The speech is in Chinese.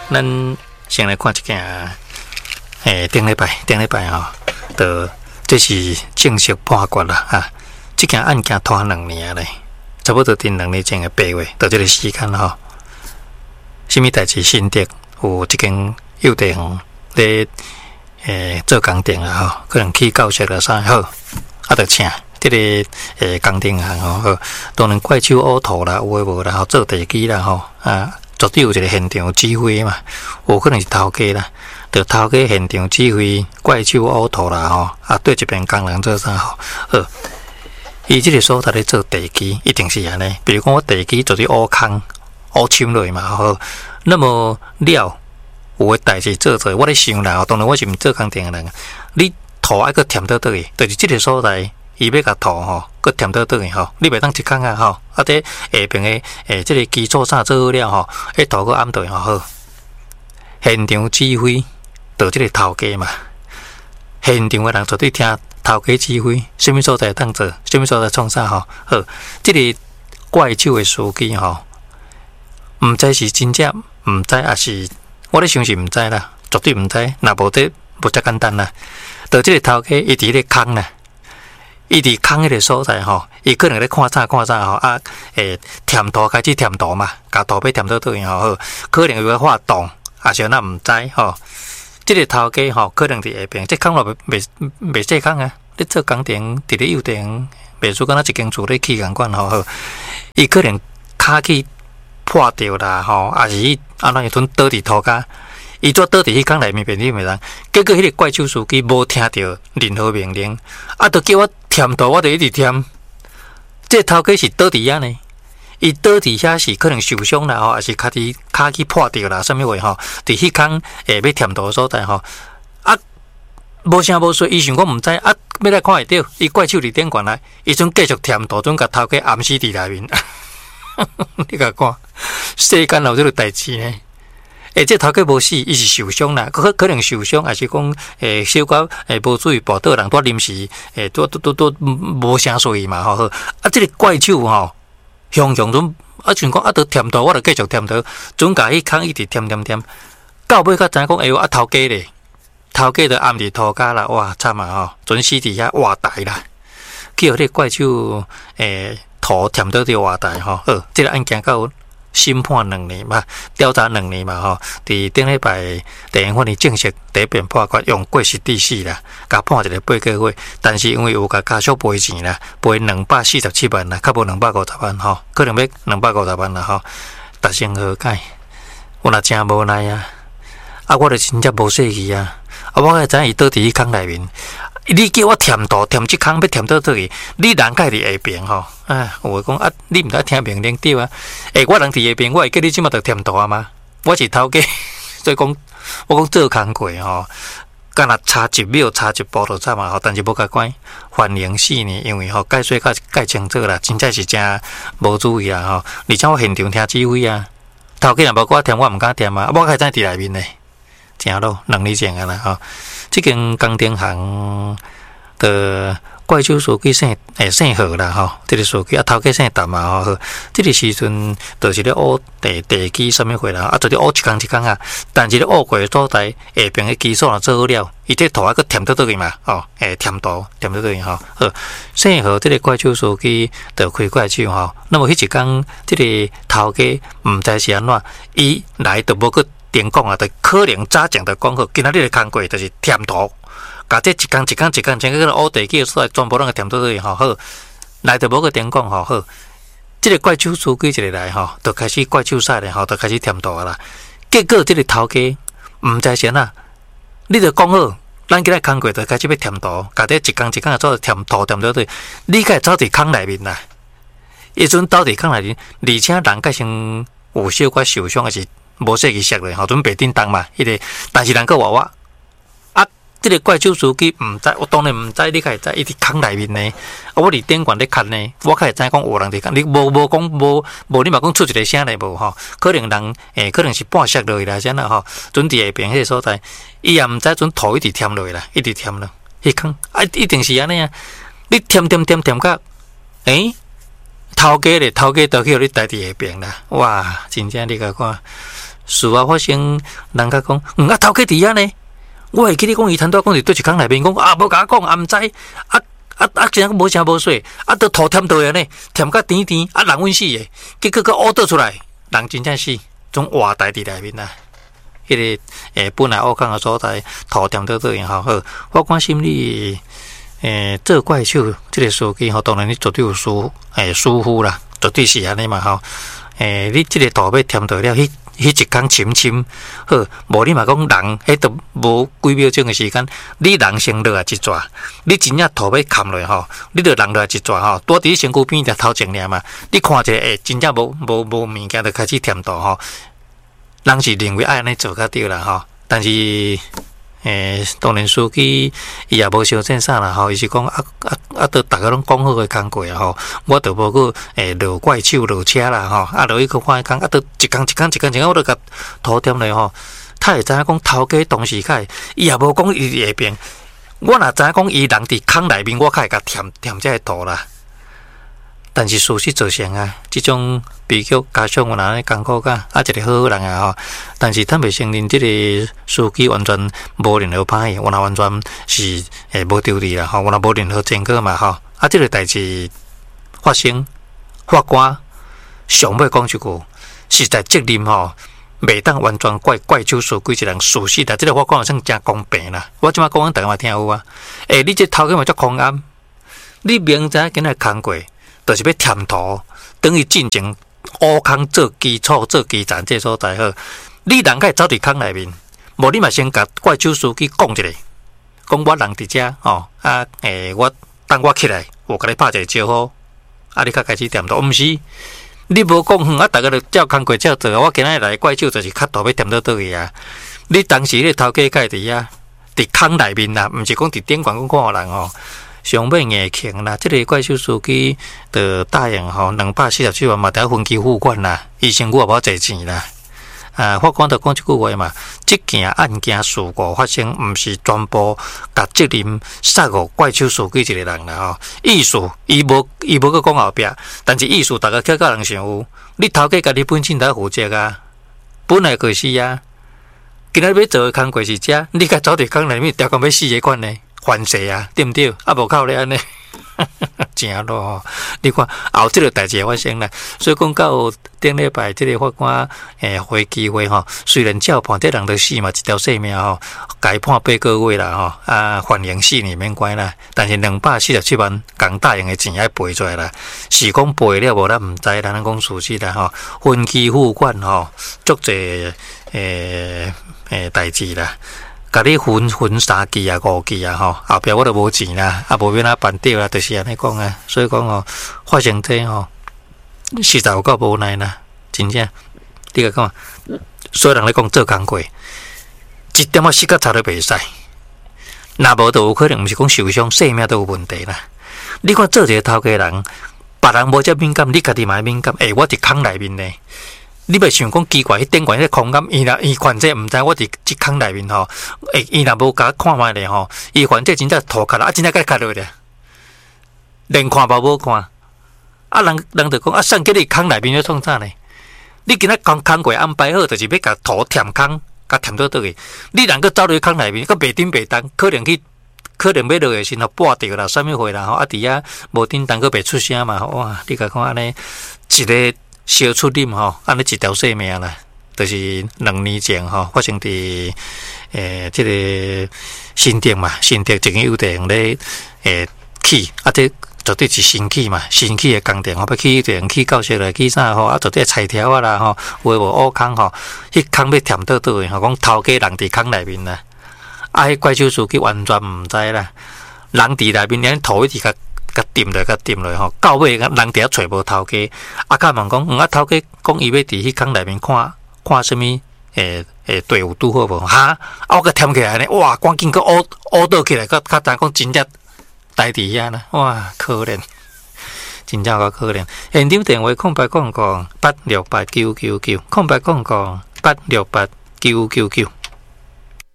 咱先来看一件，顶礼拜吼，这是正式判决啦啊！这件案件拖2年咧，差不多伫2年前的8月，到这个时间吼，什么代志新竹有一间幼稚园咧，做工程啊吼，可能起教室啦啥好，就请这个工程行吼，当然怪手乌涂啦，有诶无啦，吼做地基啦吼啊，绝对有一个现场指挥嘛，有可能是头家啦。就头家现场指挥怪手乌涂啦吼，啊对一边工人做啥吼？伊即个所在咧做地基，一定是安尼。比如讲我地基做啲乌坑、乌侵落嘛吼，那么了有诶代志做做，我咧想啦，当然我是毋做工程诶人，你涂爱个填倒倒去，就是即个所在，伊要甲涂吼，个填倒倒去吼，你袂当一空啊吼，啊伫下边诶即个基础啥做好了吼，涂个暗对吼好，现场指挥。到这个头家嘛，现场的人绝对听头家指挥，什么所在当做，什么所在创啥吼？好，这个怪手的司机吼，唔知是真正，唔知也是，我咧想是唔知啦，绝对唔知。那无这无遮简单啦。到这个头家，伊伫咧坑啦，伊伫坑迄个所在吼，伊可能咧看啥吼啊，填涂开始填涂嘛，甲涂要填倒去吼，好，可能有个画洞，也是那唔知吼。这个头家吼，可能伫下边，这坑落袂细坑啊！你做工程，伫咧幼稚园，袂输敢若一间厝咧起工管吼，伊可能骹去破掉啦吼，也是伊安怎样倒伫涂骹，伊怎倒伫迄坑内面变你袂当？结果迄个怪手司机无听到任何命令，啊，就叫我填涂，我就一直填。这头家是倒伫遐呢？伊倒伫遐是可能受伤啦吼，还是骹去破掉啦，什么话吼？伫迄坑要填涂所在吼，啊，无声无说，伊想讲毋知啊，要来看会到，伊怪手伫顶悬来，伊阵继续填涂，阵甲头家暗死伫内面。你甲看，世间有这个代志呢？这头家无死，伊是受伤啦，可能受伤，还是讲小可无注意跋倒人，拄临时都无声说伊嘛吼，啊，这个怪手吼。雄阵像讲都填涂，我就继续填涂，总甲迄坑一直填，到尾才知影讲，哎哟，头家咧，头家就暗伫涂骹啦，哇，惨啊吼，准死伫遐活台啦，叫迄个怪手涂填倒伫活台吼，这个案件到审判2年嘛，调查2年嘛吼，伫顶礼拜地方法院正式第一遍判决用过失致死啦，甲判一个8个月，但是因为有甲家属赔钱啦，赔247万啦，较无250万吼，可能要250万啦吼，达成和解，我若真无奈啊，啊，我就真正无说去啊，啊，我知影伊倒伫迄坑内面。你叫我填涂填即坑要填倒去，你人家伫下边吼，有话讲啊，你毋知听命令对啊？我人伫下边，我会叫你即马着填涂啊吗？我是头家，所以讲我讲做工课吼，敢若差1秒差1步就惨嘛吼，但是无甲关缓刑4年，因为吼解说解清楚啦，真正是真无注意啦吼，而且我现场听指挥啊，头家若无我填，我毋敢填啊，我还知伫内面呢，正咯，2年前啊啦吼。这间工程行的怪手司机姓何啦吼，这个司机啊头家姓陈嘛吼，这个时阵就是咧乌地基什么货啦，啊就是乌一工啊，但是咧乌过所在下边的基础若做好了，伊这涂还佫填倒去嘛，填倒去吼，姓何这个怪手司机就开怪手吼，那么迄一工这个头家毋知是安怎，伊来就无佫。电讲啊，就可能早前就讲好，今仔日的工课就是填涂，甲这一工，整个乌地基所在全部拢个填倒去吼，好，来就无个电讲吼，好，这个怪手司机一个来吼，就开始怪手赛咧吼，就开始填涂啊啦。结果这个头家毋知是哪，你就讲好，咱今仔工课就开始要填涂，甲这一工个做填涂填倒去，你该走伫坑内面啦。迄阵走伫坑内面，而且人家先有小可受伤，还是。无说去摔咧，吼，准备叮当嘛，迄个，但是人个话我啊，这个怪手司机毋知，我当然毋知，你会知，伊伫坑内面呢，我伫顶悬咧看呢，我会知讲有人伫坑，你无讲无你嘛讲出一个声来无吼，可能人可能是半摔落去啦，啥啦吼，准伫下边迄个所在，伊也毋知准土一直填落去啦，一直填落，迄坑啊，一定是安尼啊，你填到，头家咧，头家都去互你带伫下边啦，哇，真正你甲看。 事啊发生，人家讲，头家伫遐呢，我会记你讲伊摊多讲伫对一空内面讲，无甲我讲，毋知，真无声无息，都吐添倒呢，添甲甜甜，人阮死诶，结果佫乌倒出来，人真正死，种活在伫内面啊。迄个本来乌空诶所在，吐添倒样好，法官心里做怪手，即个司机当然你绝对有疏忽啦，绝对是安尼嘛你即个土要添倒了，迄一工深，好，无你嘛讲人，迄都无几秒钟的时间，你人先落来一抓，你真正土要砍落你就人落来一抓躲伫身躯边头头前尔嘛，你看者真正无物件就开始添倒人是认为爱安尼做较对啦但是当然司机伊也无小正啥啦伊是讲都大家拢讲好个工过我都无过落怪手落车啦落去去看工都一工我都甲拖点咧他会知影讲头家当时开伊也无讲伊下边，我若知影讲伊人伫坑内面，我较会甲添这个图啦。但是事实造成即种悲剧加上我安尼艰苦一个好人但是坦白承认，即个司机完全无任何歹意，我若完全是无丢离啦我若无任何前科嘛即个代志发生，法官上尾讲一句，实在责任袂当完全怪手司机一人事实啦，即个法官算真公平啦。我即摆讲大家嘛听有你这头家嘛足狂暗，你明知今日空过。就是要添土，等于进前乌空做基础、做基站这所在好。你人该走伫坑内面，无你嘛先甲怪手司机讲一下，讲我人伫遮我等我起来，我甲你拍一个招呼，你才开始添土。毋是，你无讲大家就照工过照做我今仔来怪手就是较大要添到倒去你当时你头家盖伫伫坑内面啦，毋是讲伫顶管讲人上尾硬庆啦，即个怪手司机的答应247万嘛，得分期付款啦，伊身躯也无侪钱啦。法官就讲一句话嘛，即件案件事故发生，毋是全部甲责任撒互怪手司机一个人啦意思伊无去讲后壁，但是意思大家客家人想有，你头家家己本身得负责本来就是今仔要做的工过是遮，你甲走伫坑内面调讲要死的款呢？犯事对毋对？无靠咧安尼，正咯你看后即个代志发生啦，所以讲到顶礼拜即个法官回机会虽然照判这人就死嘛，一条性命该判8个月啦缓刑4年免关啦，但是247万共答应的钱要赔出来啦，是讲赔了无咱毋知，咱讲事实啦分期付款足侪代志啦。甲你分3期5期后壁我都无钱啦，无要哪办掉啦，就是安尼讲所以讲发生这实在有够无奈啦，真正。你甲讲，所有人咧讲做工过，一点仔死甲差都袂使，若无就有可能毋是讲受伤，性命都有问题啦。你看做一个头家人，别人无遮敏感，你家己嘛敏感。我伫坑内面呢。你袂想讲奇怪，迄顶悬迄空间，伊犯这毋知我伫即坑内面伊若无甲看卖咧伊犯这真正涂骹啦，真正甲卡落咧，连看嘛无看，人就讲送叫你坑内面要创啥呢？你今仔工过安排好，就是要甲涂填坑，甲填倒去。你人个走入坑内面，个袂顶袂当，可能要落去时拨着啦，啥物货啦伫遐无顶当个袂出声嘛，哇！你甲看安尼一个。小出啉安尼一条性命啦，就是2年前发生伫即个新店嘛，新店一间邮电咧起这绝对是新起嘛，新起的工程要起电起教室来起啥绝对拆条啦有无乌空迄空要填倒去讲头家人伫坑内面啦，迄怪手司机完全毋知啦，人伫内面连土一直甲掂落到尾人伫遐找无头家，甲问讲头家讲伊要伫迄坑内面看什么队伍拄好无我甲添起来呢，哇！赶紧个乌倒起来，甲知讲真正呆伫遐啦，哇！可怜，真正够可怜。现场电话0800868999，0800868999。